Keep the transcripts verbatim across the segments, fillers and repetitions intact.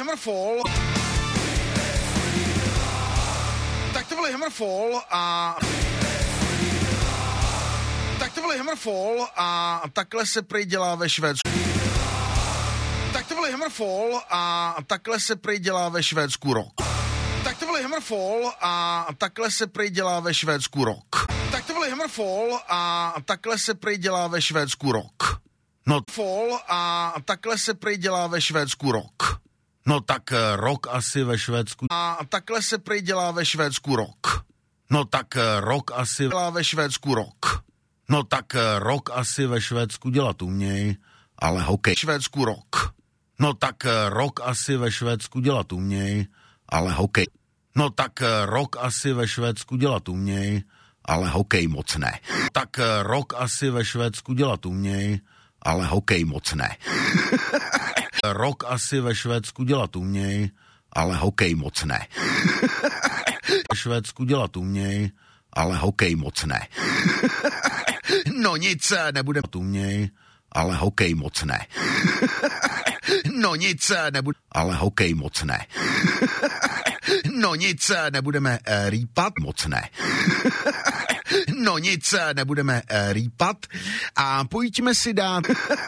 Hammerfall. Tak to byly Hammerfall a... Tak to byly Hammerfall a takhle se prý dělá ve Švédsku. Tak to byly Hammerfall a takhle se prý dělá ve Švédsku rok. Tak to byly Hammerfall a takhle se prý dělá ve Švédsku rok. Tak to byly Hammerfall a takhle se prý dělá ve Švédsku rok. No fall a takhle se prý dělá ve Švédsku rok. No tak rok asi ve Švédsku. A takhle se prý dělá ve Švédsku rok. No tak rok asi dělá ve Švédsku rok. No tak rok asi ve Švédsku dělat uměj, ale hokej. Švédsku rok. No tak rok asi ve Švédsku dělat uměj, ale hokej. No tak rok asi ve Švédsku dělat uměj, ale hokej moc ne. Tak rok asi ve Švédsku dělat uměj, ale hokej moc ne. Rok asi ve Švédsku dělat uměj, ale hokej moc ne. Ve Švédsku dělat uměj, ale hokej moc ne. No nic, nebudeme uměj, ale hokej moc ne. No nic, nebude, ale hokej moc ne. No nic, nebudeme uh, rýpat, moc ne. No nic, nebudeme uh, rýpat a pojďme si dát...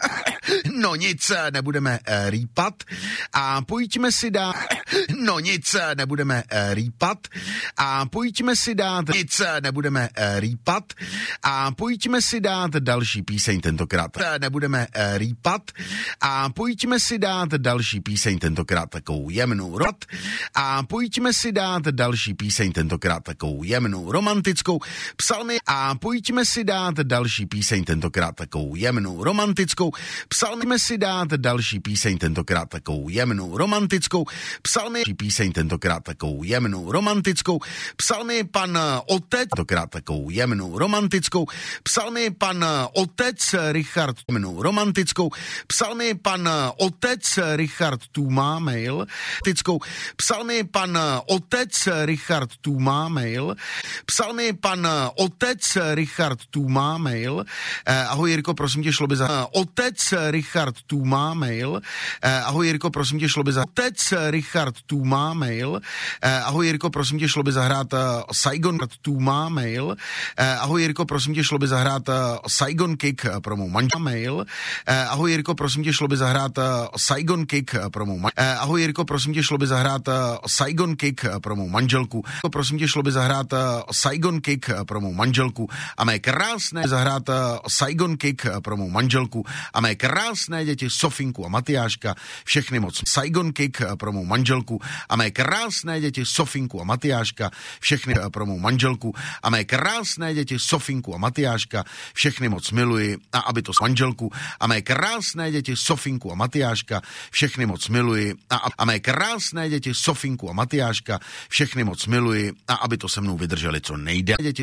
No nic, nebudeme uh, rýpat a pojďme si dát... No nic, nebudeme uh, rýpat a pojďme si dát... Nic, nebudeme uh, rýpat a pojďme si dát další píseň tentokrát. Nebudeme uh, rýpat a pojďme si dát další píseň tentokrát takovou jemnou rod a pojďme si dát další píseň tentokrát takovou jemnou romantickou psalmy a pojďme si dát další píseň tentokrát takovou jemnou romantickou psalmy si dát další píseň tentokrát takovou jemnou romantickou psalmy píseň tentokrát takovou jemnou romantickou psalmy pan otec tentokrát takovou jemnou romantickou psalmy pan otec Richard jemnou romantickou psalmy pan otec Richard tu má mail tickou psalmy pan otec Richard tu má mail psalmy pan otec Richard tu má mail eh, ahoj Jirko, prosím tě, šlo by za otec Richard tu má mail eh, ahoj Jirko, prosím tě, šlo by za otec Richard tu má mail eh, ahoj Jirko, prosím tě, šlo by zahrát uh, Saigon tu má mail eh, ahoj Jirko, prosím tě, šlo by zahrát uh, Saigon Kick uh, pro mou manžel mail eh, ahoj Jirko, prosím tě, šlo by zahrát uh, Saigon Kick uh, pro mou manželku. Eh, ahoj Jirko, prosím tě, šlo by zahrát uh, Saigon Kick uh, pro mou manželku. Prosím tě, šlo by zahrát uh, Saigon Kick uh, pro mou manželku a mé krásné zahrát uh, Saigon Kick uh, pro mou manželku a mé krásné děti Sofinku a Matyáška, všechny moc. Saigon Kick uh, pro mou manželku a mé krásné děti Sofinku a Matyáška, všechny uh, pro mou manželku a mé krásné děti Sofinku a Matyáška, všechny moc miluji a aby to s manželku a mé krásné děti Sofinku a Matyáška, všechny moc miluji a, a mé krásné děti Sofinku a Matyáška, všechny moc miluji a aby to se mnou vydrželi co nejde. Děti